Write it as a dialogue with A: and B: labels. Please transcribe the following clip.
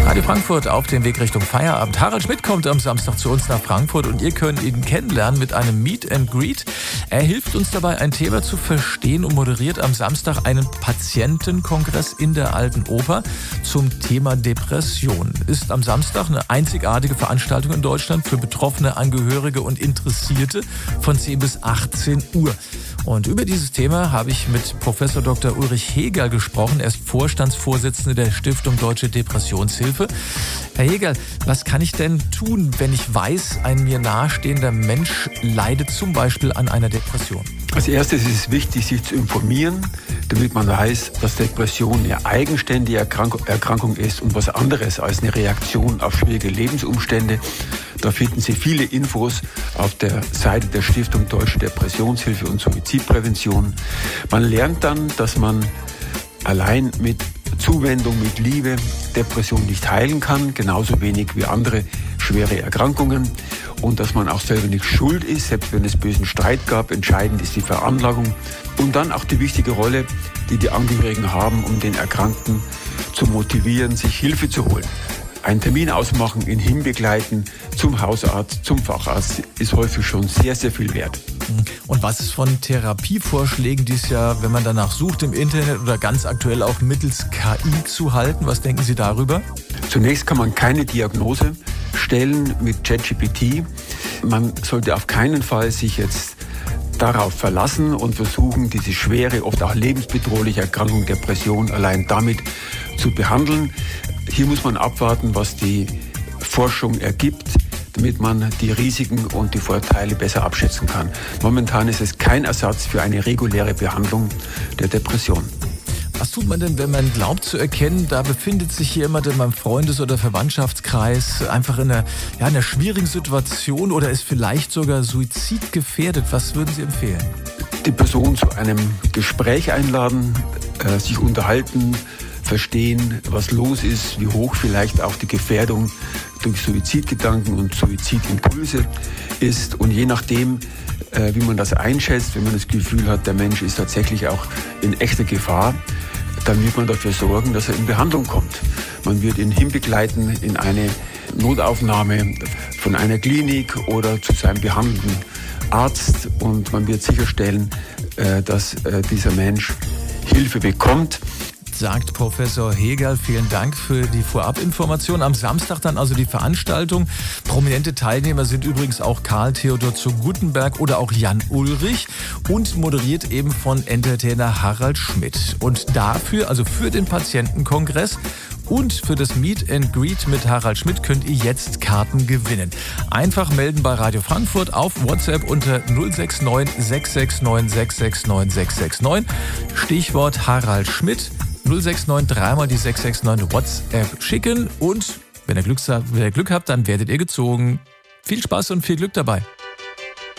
A: Radio Frankfurt auf dem Weg Richtung Feierabend. Harald Schmidt kommt am Samstag zu uns nach Frankfurt und ihr könnt ihn kennenlernen mit einem Meet and Greet. Er hilft uns dabei, ein Thema zu verstehen und moderiert am Samstag einen Patientenkongress in der Alten Oper zum Thema Depression. Ist am Samstag eine einzigartige Veranstaltung in Deutschland für Betroffene, Angehörige und Interessierte von 10 bis 18 Uhr. Und über dieses Thema habe ich mit Professor Dr. Ulrich Hegerl gesprochen. Er ist Vorstandsvorsitzender der Stiftung Deutsche Depressionshilfe. Herr Hegerl, was kann ich denn tun, wenn ich weiß, ein mir nahestehender Mensch leidet zum Beispiel an einer Depression?
B: Als erstes ist es wichtig, sich zu informieren, damit man weiß, dass Depression eine eigenständige Erkrankung ist und was anderes als eine Reaktion auf schwierige Lebensumstände. Da finden Sie viele Infos auf der Seite der Stiftung Deutsche Depressionshilfe und Suizidprävention. Man lernt dann, dass man allein mit Zuwendung, mit Liebe Depression nicht heilen kann, genauso wenig wie andere schwere Erkrankungen. Und dass man auch selber nicht schuld ist, selbst wenn es bösen Streit gab. Entscheidend ist die Veranlagung. Und dann auch die wichtige Rolle, die die Angehörigen haben, um den Erkrankten zu motivieren, sich Hilfe zu holen. Einen Termin ausmachen, ihn hinbegleiten zum Hausarzt, zum Facharzt, ist häufig schon sehr, sehr viel wert.
A: Und was ist von Therapievorschlägen, die es ja, wenn man danach sucht im Internet oder ganz aktuell auch mittels KI zu halten? Was denken Sie darüber?
B: Zunächst kann man keine Diagnose stellen mit ChatGPT. Man sollte auf keinen Fall sich jetzt darauf verlassen und versuchen, diese schwere, oft auch lebensbedrohliche Erkrankung Depression allein damit zu behandeln. Hier muss man abwarten, was die Forschung ergibt, damit man die Risiken und die Vorteile besser abschätzen kann. Momentan ist es kein Ersatz für eine reguläre Behandlung der Depression.
A: Was tut man denn, wenn man glaubt zu erkennen, da befindet sich jemand in meinem Freundes- oder Verwandtschaftskreis einfach in einer schwierigen Situation oder ist vielleicht sogar suizidgefährdet? Was würden Sie empfehlen?
B: Die Person zu einem Gespräch einladen, sich unterhalten, verstehen, was los ist, wie hoch vielleicht auch die Gefährdung durch Suizidgedanken und Suizidimpulse ist. Und je nachdem, wie man das einschätzt, wenn man das Gefühl hat, der Mensch ist tatsächlich auch in echter Gefahr, dann wird man dafür sorgen, dass er in Behandlung kommt. Man wird ihn hinbegleiten in eine Notaufnahme von einer Klinik oder zu seinem behandelnden Arzt und man wird sicherstellen, dass dieser Mensch Hilfe bekommt.
A: Sagt Professor Hegerl. Vielen Dank für die Vorabinformation. Am Samstag dann also die Veranstaltung. Prominente Teilnehmer sind übrigens auch Karl Theodor zu Guttenberg oder auch Jan Ulrich und moderiert eben von Entertainer Harald Schmidt. Und dafür, also für den Patientenkongress und für das Meet and Greet mit Harald Schmidt könnt ihr jetzt Karten gewinnen. Einfach melden bei Radio Frankfurt auf WhatsApp unter 069 669 669 669. Stichwort Harald Schmidt. 069 dreimal die 669 WhatsApp schicken und wenn ihr Glück habt, dann werdet ihr gezogen. Viel Spaß und viel Glück dabei.